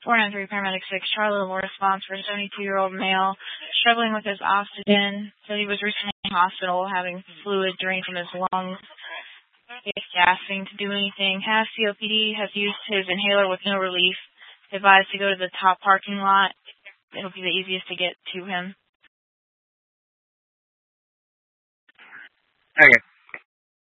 493 Paramedic 6, Charlie Lemoore response for a 72-year-old male struggling with his oxygen. Said he was recently in the hospital having fluid drained from his lungs. He's gasping to do anything. Has COPD, has used his inhaler with no relief. Advised to go to the top parking lot. It'll be the easiest to get to him. Okay.